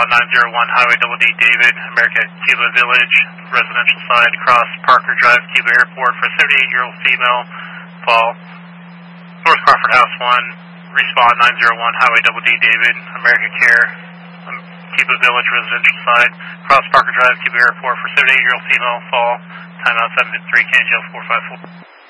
Respond 901 Highway Double D David, America Cuba Village, residential side, across Parker Drive, Cuba Airport for a 78-year-old female, fall. North Crawford House 1, Respond 901 Highway Double D David, America Care, Cuba Village, residential side, across Parker Drive, Cuba Airport for a 78-year-old female, fall. Timeout 753, KGL 454.